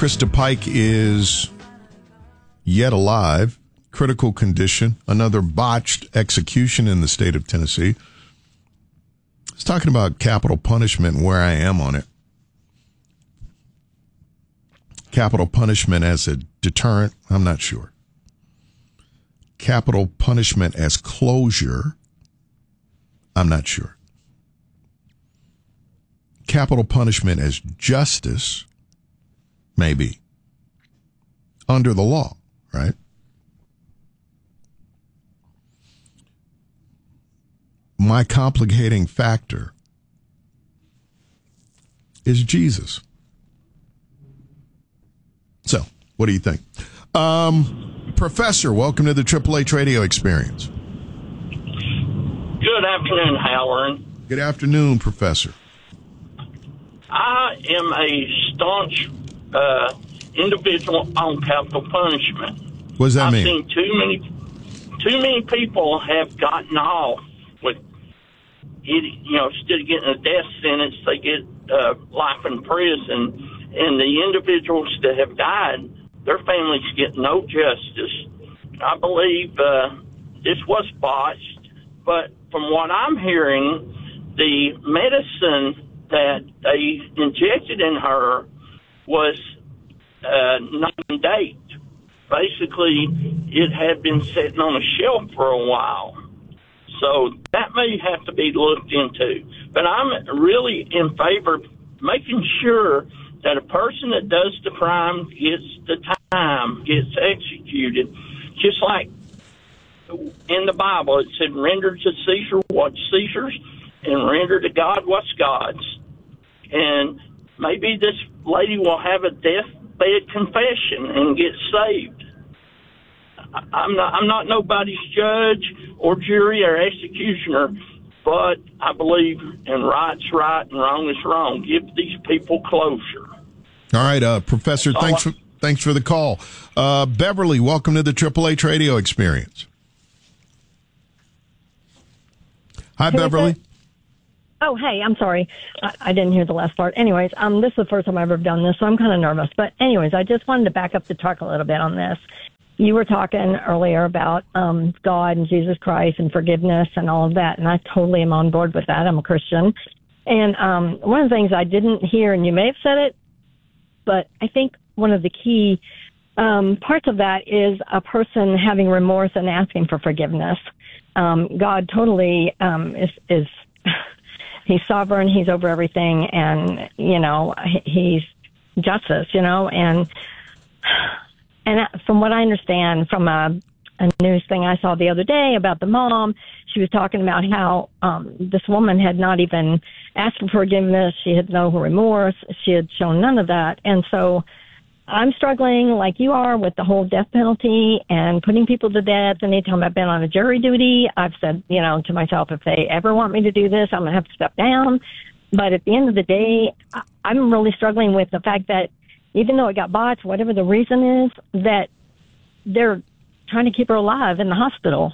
Krista Pike is yet alive, critical condition, another botched execution in the state of Tennessee. It's talking about capital punishment and where I am on it. Capital punishment as a deterrent, I'm not sure. Capital punishment as closure, I'm not sure. Capital punishment as justice, maybe. Under the law, right? My complicating factor is Jesus. So, what do you think? Professor, welcome to the AAA Radio Experience. Good afternoon, Howard. Good afternoon, Professor. I am a staunch individual on capital punishment. What does that mean? I've seen too many people have gotten off with, instead of getting a death sentence, they get life in prison. And the individuals that have died, their families get no justice. I believe this was botched, but from what I'm hearing, the medicine that they injected in her was non-date. Basically, it had been sitting on a shelf for a while. So that may have to be looked into. But I'm really in favor of making sure that a person that does the crime gets the time, gets executed. Just like in the Bible, it said, render to Caesar what's Caesar's and render to God what's God's. And maybe this lady will have a deathbed confession and get saved. I'm not nobody's judge or jury or executioner, but I believe in right's right and wrong is wrong. Give these people closure. All right, Professor, thanks for the call. Beverly, welcome to the AAA Radio Experience. Hi, Beverly. Oh, hey, I'm sorry. I didn't hear the last part. Anyways, this is the first time I've ever done this, so I'm kind of nervous. But anyways, I just wanted to back up to talk a little bit on this. You were talking earlier about God and Jesus Christ and forgiveness and all of that, and I totally am on board with that. I'm a Christian. And one of the things I didn't hear, and you may have said it, but I think one of the key parts of that is a person having remorse and asking for forgiveness. God totally is he's sovereign, he's over everything, and, he's justice, and from what I understand from a news thing I saw the other day about the mom, she was talking about how this woman had not even asked for forgiveness. She had no remorse. She had shown none of that. And so I'm struggling like you are with the whole death penalty and putting people to death. Anytime I've been on a jury duty, I've said, to myself, if they ever want me to do this, I'm going to have to step down. But at the end of the day, I'm really struggling with the fact that even though it got botched, whatever the reason is, that they're trying to keep her alive in the hospital.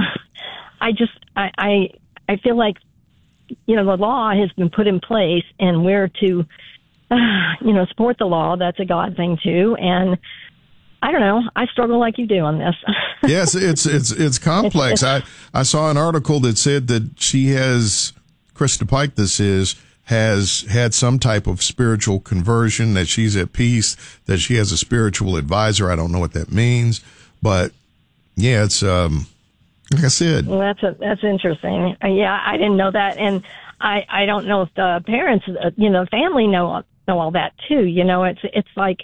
I feel like, the law has been put in place and we're to, support the law. That's a God thing too. And I don't know. I struggle like you do on this. Yes, it's complex. I saw an article that said that Krista Pike, has had some type of spiritual conversion, that she's at peace, that she has a spiritual advisor. I don't know what that means, but yeah, it's like I said. Well, that's interesting. Yeah, I didn't know that, and I don't know if the parents, family know all that too. It's like,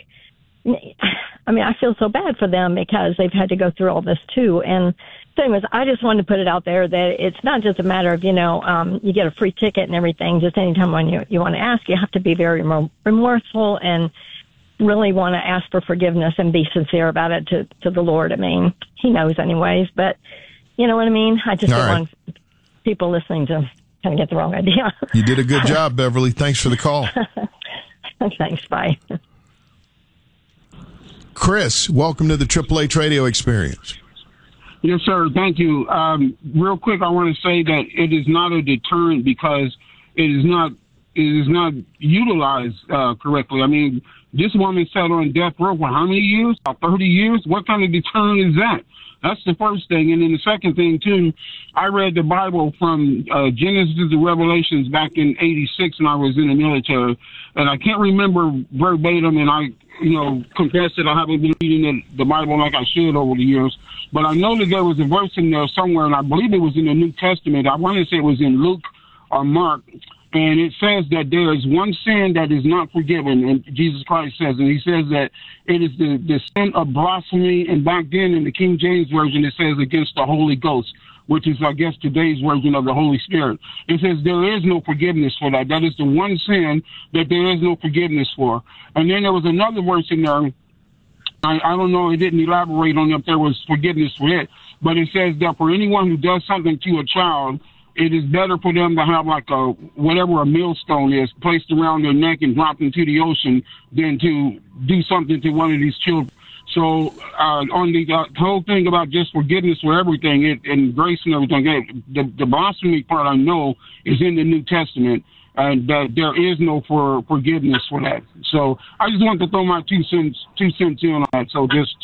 I feel so bad for them because they've had to go through all this too. And same as, I just wanted to put it out there that it's not just a matter of, you get a free ticket and everything. Just anytime when you want to ask, you have to be very remorseful and really want to ask for forgiveness and be sincere about it to the Lord. He knows anyways, but you know what I mean? I just don't want people listening to kind of get the wrong idea. You did a good job, Beverly. Thanks for the call. Thanks. Bye. Chris, welcome to the AAA Radio Experience. Yes, sir. Thank you. Real quick, I want to say that it is not a deterrent because it is not utilized correctly. I mean, this woman sat on death row for how many years? About 30 years? What kind of deterrent is that? That's the first thing. And then the second thing, too, I read the Bible from Genesis to Revelations back in 86 when I was in the military. And I can't remember verbatim, and I, confess that I haven't been reading the Bible like I should over the years. But I know that there was a verse in there somewhere, and I believe it was in the New Testament. I want to say it was in Luke or Mark. And it says that there is one sin that is not forgiven, and Jesus Christ says, and he says that it is the sin of blasphemy, and back then in the King James Version it says against the Holy Ghost, which is, I guess, today's version of the Holy Spirit. It says there is no forgiveness for that. That is the one sin that there is no forgiveness for. And then there was another verse in there, I don't know, it didn't elaborate on if there was forgiveness for it, but it says that for anyone who does something to a child, it is better for them to have like whatever a millstone is placed around their neck and dropped into the ocean than to do something to one of these children. So on the whole thing about just forgiveness for everything and grace and everything, the blasphemy part I know is in the New Testament, and that there is no forgiveness for that. So I just wanted to throw my two cents in on that. So just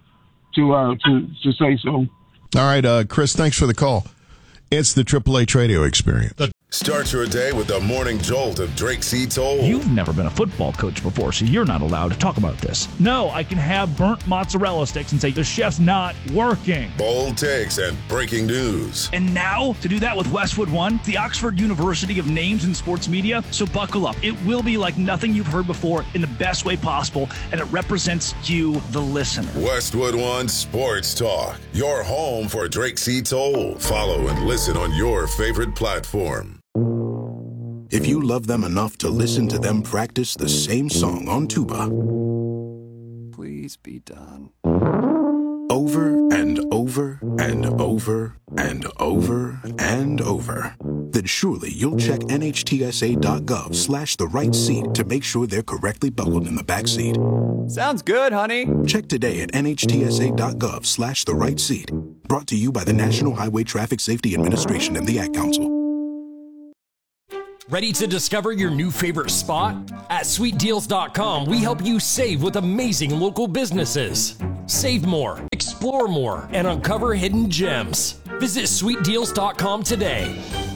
to say so. All right, Chris, thanks for the call. It's the AAA Tradio Experience. Start your day with the morning jolt of Drake C. Toll. You've never been a football coach before, so you're not allowed to talk about this. No, I can have burnt mozzarella sticks and say the chef's not working. Bold takes and breaking news. And now, to do that with Westwood One, the Oxford University of Names in Sports Media. So buckle up. It will be like nothing you've heard before in the best way possible, and it represents you, the listener. Westwood One Sports Talk, your home for Drake C. Toll. Follow and listen on your favorite platform. If you love them enough to listen to them practice the same song on tuba, please be done. Over and over and over and over and over, then surely you'll check NHTSA.gov/the right seat to make sure they're correctly buckled in the back seat. Sounds good, honey. Check today at NHTSA.gov/the right seat. Brought to you by the National Highway Traffic Safety Administration and the Ad Council. Ready to discover your new favorite spot? At SweetDeals.com, we help you save with amazing local businesses. Save more, explore more, and uncover hidden gems. Visit SweetDeals.com today.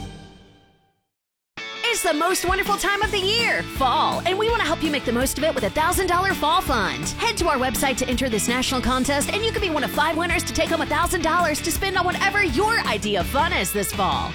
It's the most wonderful time of the year, fall, and we want to help you make the most of it with a $1,000 fall fund. Head to our website to enter this national contest, and you could be one of 5 winners to take home $1,000 to spend on whatever your idea of fun is this fall.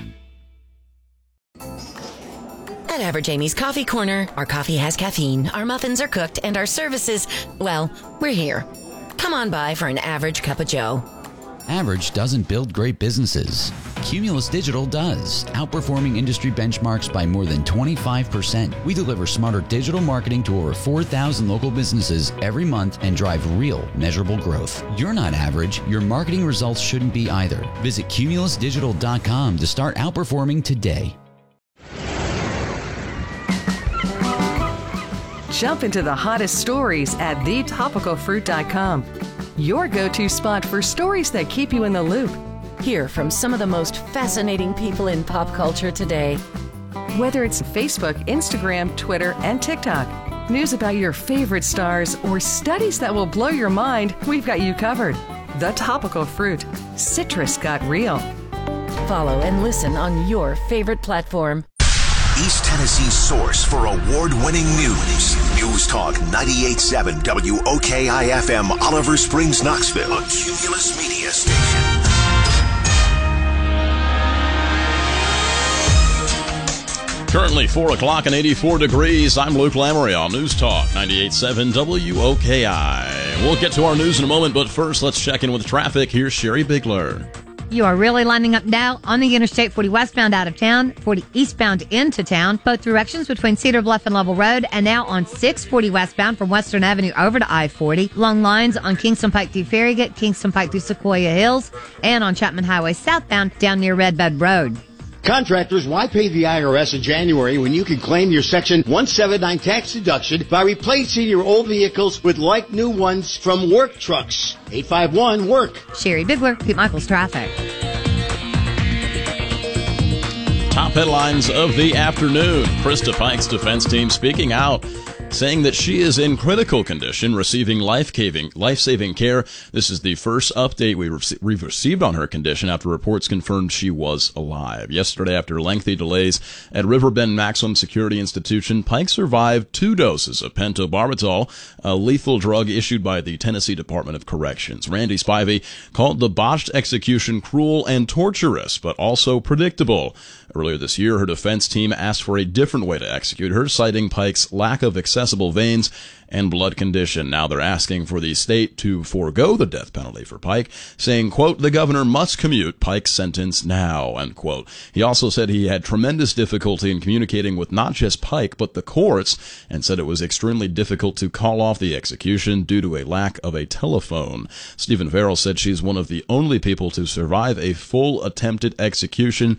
At Average Amy's Coffee Corner, our coffee has caffeine, our muffins are cooked, and our services, well, we're here. Come on by for an average cup of joe. Average doesn't build great businesses. Cumulus Digital does, outperforming industry benchmarks by more than 25%. We deliver smarter digital marketing to over 4,000 local businesses every month and drive real, measurable growth. You're not average. Your marketing results shouldn't be either. Visit cumulusdigital.com to start outperforming today. Jump into the hottest stories at thetopicalfruit.com. Your go-to spot for stories that keep you in the loop. Hear from some of the most fascinating people in pop culture today. Whether it's Facebook, Instagram, Twitter, and TikTok, news about your favorite stars, or studies that will blow your mind, we've got you covered. The Topical Fruit. Citrus got real. Follow and listen on your favorite platform. East Tennessee's source for award-winning news. News Talk 98.7 WOKI-FM, Oliver Springs, Knoxville. A Cumulus Media Station. Currently 4 o'clock and 84 degrees. I'm Luke Lamory on News Talk 98.7 WOKI. We'll get to our news in a moment, but first let's check in with traffic. Here's Sherry Bigler. You are really lining up now on the Interstate 40 westbound out of town, 40 eastbound into town, both directions between Cedar Bluff and Level Road, and now on 640 westbound from Western Avenue over to I-40. Long lines on Kingston Pike through Farragut, Kingston Pike through Sequoia Hills, and on Chapman Highway southbound down near Redbud Road. Contractors, why pay the IRS in January when you can claim your Section 179 tax deduction by replacing your old vehicles with like new ones from Work Trucks? 851-WORK. Sherry Bigler, Pete Michaels Traffic. Top headlines of the afternoon. Krista Pike's defense team speaking out, saying that she is in critical condition, receiving life-saving care. This is the first update we've received on her condition after reports confirmed she was alive. Yesterday, after lengthy delays at Riverbend Maximum Security Institution, Pike survived 2 doses of pentobarbital, a lethal drug issued by the Tennessee Department of Corrections. Randy Spivey called the botched execution cruel and torturous, but also predictable. Earlier this year, her defense team asked for a different way to execute her, citing Pike's lack of accessible veins and blood condition. Now they're asking for the state to forego the death penalty for Pike, saying, quote, the governor must commute Pike's sentence now, end quote. He also said he had tremendous difficulty in communicating with not just Pike, but the courts, and said it was extremely difficult to call off the execution due to a lack of a telephone. Stephen Farrell said she's one of the only people to survive a full attempted execution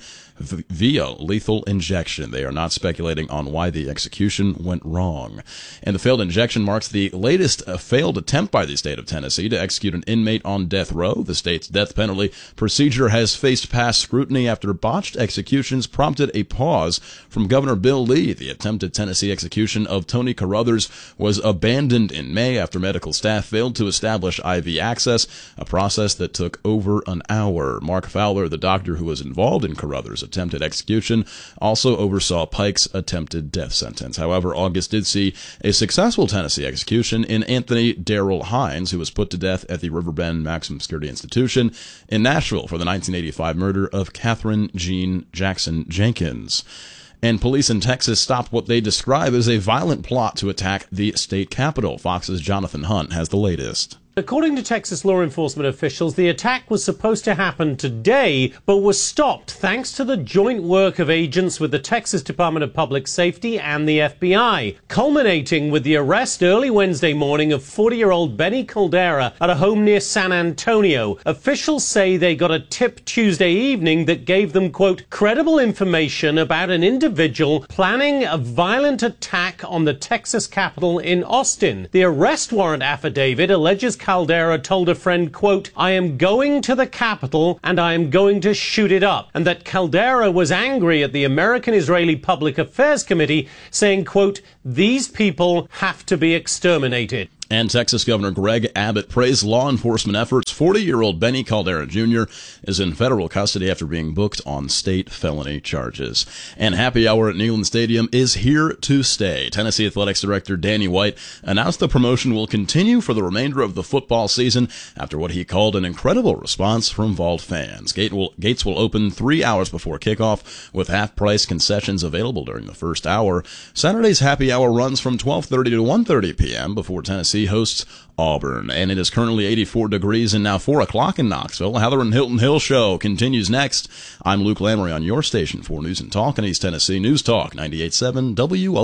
via lethal injection. They are not speculating on why the execution went wrong. And the failed injection marks the latest failed attempt by the state of Tennessee to execute an inmate on death row. The state's death penalty procedure has faced past scrutiny after botched executions prompted a pause from Governor Bill Lee. The attempted Tennessee execution of Tony Carruthers was abandoned in May after medical staff failed to establish IV access, a process that took over an hour. Mark Fowler, the doctor who was involved in Carruthers' attempted execution, also oversaw Pike's attempted death sentence. However, August did see a successful Tennessee execution in Anthony Darrell Hines, who was put to death at the Riverbend Maximum Security Institution in Nashville for the 1985 murder of Catherine Jean Jackson Jenkins. And police in Texas stopped what they describe as a violent plot to attack the state capitol. Fox's Jonathan Hunt has the latest. According to Texas law enforcement officials, the attack was supposed to happen today, but was stopped thanks to the joint work of agents with the Texas Department of Public Safety and the FBI, culminating with the arrest early Wednesday morning of 40-year-old Benny Caldera at a home near San Antonio. Officials say they got a tip Tuesday evening that gave them, quote, credible information about an individual planning a violent attack on the Texas Capitol in Austin. The arrest warrant affidavit alleges Caldera told a friend, quote, I am going to the Capitol and I am going to shoot it up, and that Caldera was angry at the American-Israeli Public Affairs Committee, saying, quote, these people have to be exterminated. And Texas Governor Greg Abbott praised law enforcement efforts. 40-year-old Benny Caldera Jr. is in federal custody after being booked on state felony charges. And happy hour at Neyland Stadium is here to stay. Tennessee Athletics Director Danny White announced the promotion will continue for the remainder of the football season after what he called an incredible response from Vault fans. Gates will open 3 hours before kickoff with half-price concessions available during the first hour. Saturday's happy hour runs from 12:30 to 1:30 p.m. before Tennessee hosts Auburn. And it is currently 84 degrees and now 4 o'clock in Knoxville. Heather and Hilton Hill Show continues next. I'm Luke Lamry on your station for News and Talk in East Tennessee. News Talk 98.7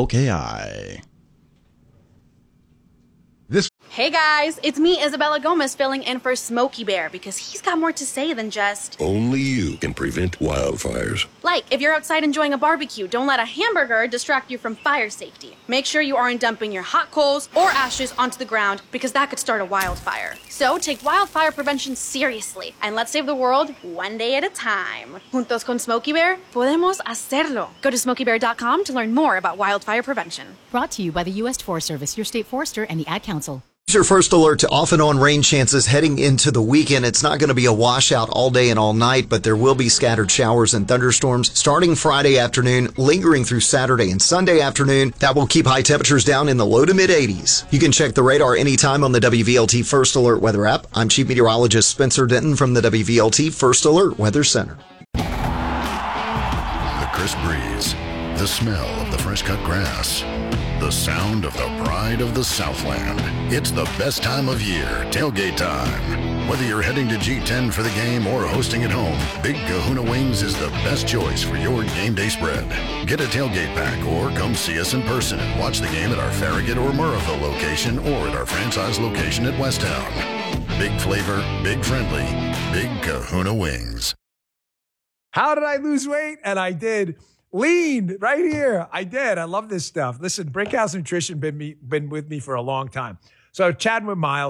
WOKI. Hey guys, it's me, Isabella Gomez, filling in for Smokey Bear because he's got more to say than just... Only you can prevent wildfires. Like, if you're outside enjoying a barbecue, don't let a hamburger distract you from fire safety. Make sure you aren't dumping your hot coals or ashes onto the ground because that could start a wildfire. So take wildfire prevention seriously and let's save the world one day at a time. Juntos con Smokey Bear, podemos hacerlo. Go to smokeybear.com to learn more about wildfire prevention. Brought to you by the U.S. Forest Service, your state forester, and the Ad Council. Here's your first alert to off and on rain chances heading into the weekend. It's not going to be a washout all day and all night, but there will be scattered showers and thunderstorms starting Friday afternoon, lingering through Saturday and Sunday afternoon. That will keep high temperatures down in the low to mid 80s. You can check the radar anytime on the WVLT First Alert Weather app. I'm Chief Meteorologist Spencer Denton from the WVLT First Alert Weather Center. The crisp breeze, the smell of the fresh cut grass, the sound of the pride of the Southland. It's the best time of year, tailgate time. Whether you're heading to G10 for the game or hosting at home, Big Kahuna Wings is the best choice for your game day spread. Get a tailgate pack or come see us in person and watch the game at our Farragut or Murrahville location or at our franchise location at Westtown. Big flavor, big friendly, Big Kahuna Wings. How did I lose weight? And I did. Lean right here. I did. I love this stuff. Listen, Brickhouse Nutrition been with me for a long time. So chatting with Miles,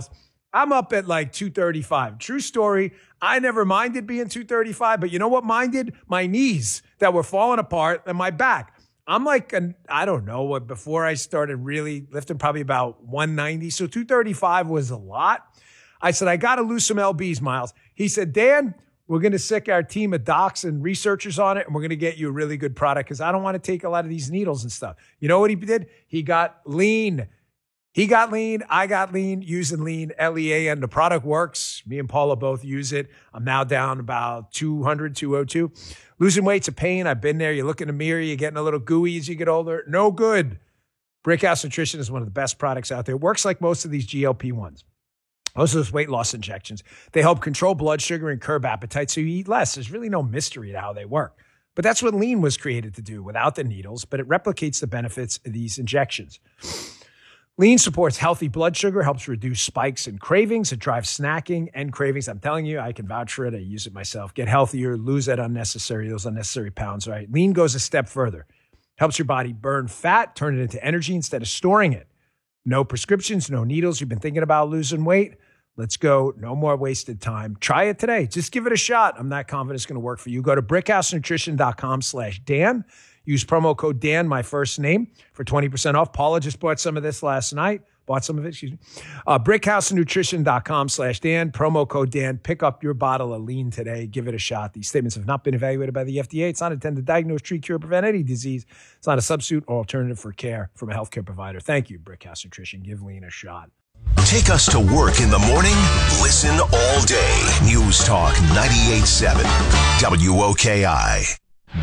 I'm up at like 235. True story. I never minded being 235, but you know what minded? My knees that were falling apart and my back. I'm like, I don't know what, before I started really lifting, probably about 190. So 235 was a lot. I said, I got to lose some LBs, Miles. He said, Dan, we're going to sick our team of docs and researchers on it, and we're going to get you a really good product because I don't want to take a lot of these needles and stuff. You know what he did? He got lean. He got lean. I got lean, using lean, LEA, and the product works. Me and Paula both use it. I'm now down about 200, 202. Losing weight's a pain. I've been there. You look in the mirror, you're getting a little gooey as you get older. No good. Brickhouse Nutrition is one of the best products out there. It works like most of these GLP-1s. Most of those weight loss injections. They help control blood sugar and curb appetite so you eat less. There's really no mystery to how they work. But that's what lean was created to do without the needles, but it replicates the benefits of these injections. Lean supports healthy blood sugar, helps reduce spikes and cravings. It drives snacking and cravings. I'm telling you, I can vouch for it. I use it myself. Get healthier, lose those unnecessary pounds, right? Lean goes a step further. Helps your body burn fat, turn it into energy instead of storing it. No prescriptions, no needles. You've been thinking about losing weight? Let's go. No more wasted time. Try it today. Just give it a shot. I'm not confident it's going to work for you. Go to brickhousenutrition.com/Dan. Use promo code Dan, my first name, for 20% off. Paula just bought some of this last night. Brickhousenutrition.com/Dan. Promo code Dan. Pick up your bottle of lean today. Give it a shot. These statements have not been evaluated by the FDA. It's not intended to diagnose, treat, cure, prevent any disease. It's not a substitute or alternative for care from a healthcare provider. Thank you, Brickhouse Nutrition. Give lean a shot. Take us to work in the morning. Listen all day. News Talk 98.7 WOKI.